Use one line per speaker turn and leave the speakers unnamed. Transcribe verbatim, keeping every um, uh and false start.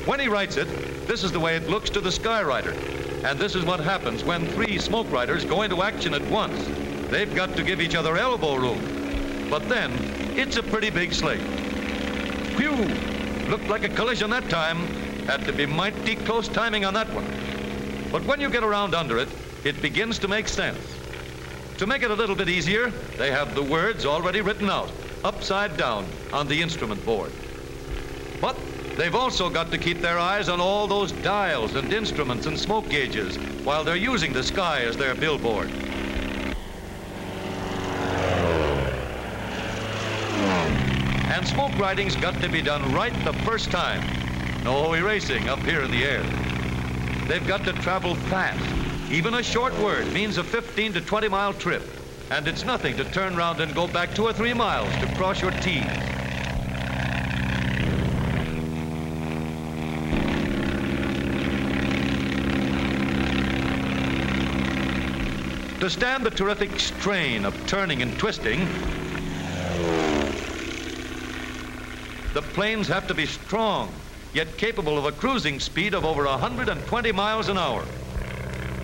When he writes it, this is the way it looks to the Skyrider. And this is what happens when three smoke riders go into action at once. They've got to give each other elbow room. But then, it's a pretty big slate. Phew! Looked like a collision that time. Had to be mighty close timing on that one. But when you get around under it, it begins to make sense. To make it a little bit easier, they have the words already written out, upside down, on the instrument board. But they've also got to keep their eyes on all those dials and instruments and smoke gauges while they're using the sky as their billboard. And smoke riding's got to be done right the first time. No erasing up here in the air. They've got to travel fast. Even a short word means a fifteen to twenty mile trip. And it's nothing to turn around and go back two or three miles to cross your T's. To stand the terrific strain of turning and twisting, the planes have to be strong, yet capable of a cruising speed of over one hundred twenty miles an hour.